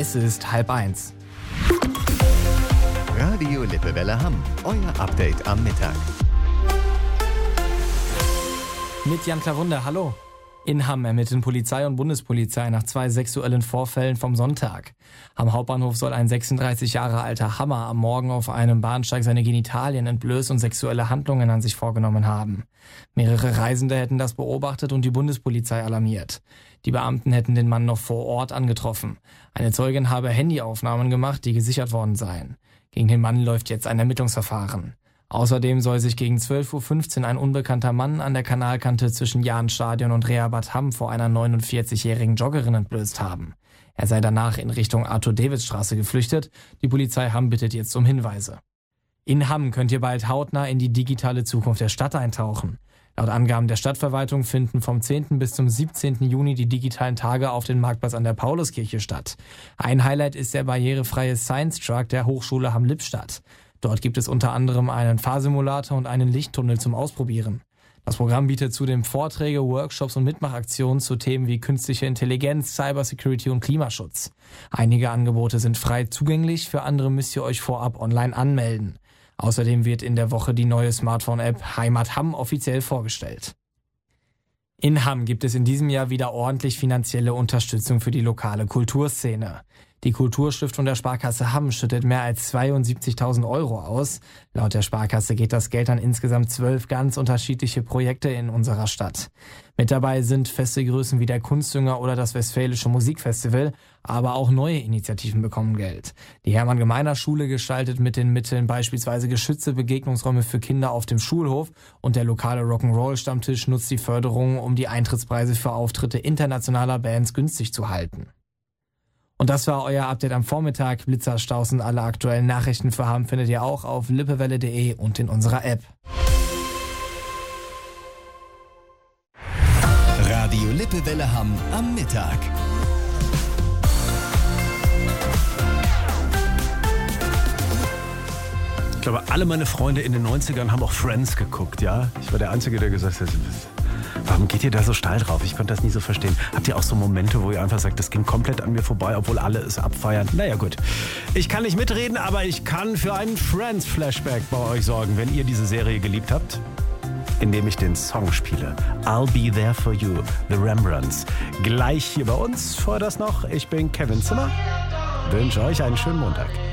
Es ist 12:30. Radio Lippewelle Hamm, euer Update am Mittag. Mit Jan Klawunde, hallo. In Hamm ermitteln Polizei und Bundespolizei nach 2 sexuellen Vorfällen vom Sonntag. Am Hauptbahnhof soll ein 36 Jahre alter Hammer am Morgen auf einem Bahnsteig seine Genitalien entblößt und sexuelle Handlungen an sich vorgenommen haben. Mehrere Reisende hätten das beobachtet und die Bundespolizei alarmiert. Die Beamten hätten den Mann noch vor Ort angetroffen. Eine Zeugin habe Handyaufnahmen gemacht, die gesichert worden seien. Gegen den Mann läuft jetzt ein Ermittlungsverfahren. Außerdem soll sich gegen 12:15 Uhr ein unbekannter Mann an der Kanalkante zwischen Jahnstadion und Reha-Bad Hamm vor einer 49-jährigen Joggerin entblößt haben. Er sei danach in Richtung Arthur-Davids-Straße geflüchtet. Die Polizei Hamm bittet jetzt um Hinweise. In Hamm könnt ihr bald hautnah in die digitale Zukunft der Stadt eintauchen. Laut Angaben der Stadtverwaltung finden vom 10. bis zum 17. Juni die digitalen Tage auf dem Marktplatz an der Pauluskirche statt. Ein Highlight ist der barrierefreie Science Truck der Hochschule Hamm-Lippstadt. Dort gibt es unter anderem einen Fahrsimulator und einen Lichttunnel zum Ausprobieren. Das Programm bietet zudem Vorträge, Workshops und Mitmachaktionen zu Themen wie künstliche Intelligenz, Cybersecurity und Klimaschutz. Einige Angebote sind frei zugänglich, für andere müsst ihr euch vorab online anmelden. Außerdem wird in der Woche die neue Smartphone-App Heimat Hamm offiziell vorgestellt. In Hamm gibt es in diesem Jahr wieder ordentlich finanzielle Unterstützung für die lokale Kulturszene. Die Kulturstiftung der Sparkasse Hamm schüttet mehr als 72.000 Euro aus. Laut der Sparkasse geht das Geld an insgesamt 12 ganz unterschiedliche Projekte in unserer Stadt. Mit dabei sind feste Größen wie der Kunstdünger oder das Westfälische Musikfestival, aber auch neue Initiativen bekommen Geld. Die Hermann-Gemeiner-Schule gestaltet mit den Mitteln beispielsweise geschützte Begegnungsräume für Kinder auf dem Schulhof und der lokale Rock'n'Roll-Stammtisch nutzt die Förderung, um die Eintrittspreise für Auftritte internationaler Bands günstig zu halten. Und das war euer Update am Vormittag. Blitzerstaus und alle aktuellen Nachrichten für Hamm findet ihr auch auf lippewelle.de und in unserer App. Radio Lippewelle Hamm am Mittag. Ich glaube, alle meine Freunde in den 90ern haben auch Friends geguckt, ja? Ich war der Einzige, der gesagt hat, warum geht ihr da so steil drauf? Ich konnte das nie so verstehen. Habt ihr auch so Momente, wo ihr einfach sagt, das ging komplett an mir vorbei, obwohl alle es abfeiern? Naja, gut. Ich kann nicht mitreden, aber ich kann für einen Friends-Flashback bei euch sorgen, wenn ihr diese Serie geliebt habt, indem ich den Song spiele. I'll Be There For You, The Rembrandts. Gleich hier bei uns. Vorher das noch, ich bin Kevin Zimmer. Wünsche euch einen schönen Montag.